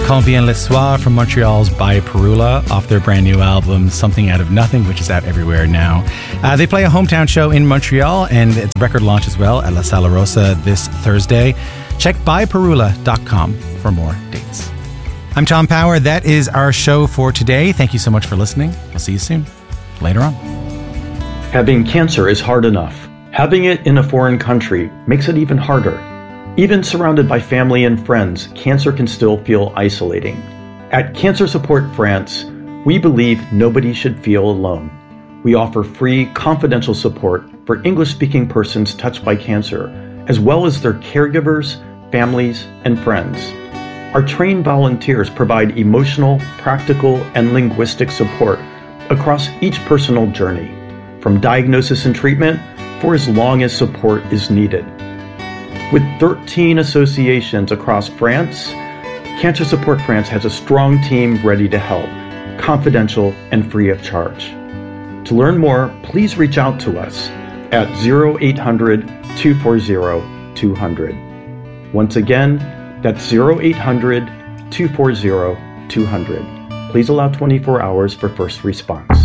Quand Vient le Soir from Montreal's By Perula off their brand new album Something Out of Nothing, which is out everywhere now. They play a hometown show in Montreal, and it's a record launch as well at La Sala Rosa this Thursday. Check byperula.com for more dates. I'm Tom Power. That is our show for today. Thank you so much for listening. I'll see you soon. Later on. Having cancer is hard enough. Having it in a foreign country makes it even harder. Even surrounded by family and friends, cancer can still feel isolating. At Cancer Support France, we believe nobody should feel alone. We offer free, confidential support for English-speaking persons touched by cancer, as well as their caregivers, families, and friends. Our trained volunteers provide emotional, practical, and linguistic support across each personal journey, from diagnosis and treatment for as long as support is needed. With 13 associations across France, Cancer Support France has a strong team ready to help, confidential and free of charge. To learn more, please reach out to us at 0800-240-200. Once again, that's 0800-240-200. Please allow 24 hours for first response.